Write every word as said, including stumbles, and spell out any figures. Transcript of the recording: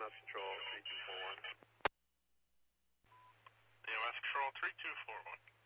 M S Control three two four one. E M S Control three two four one.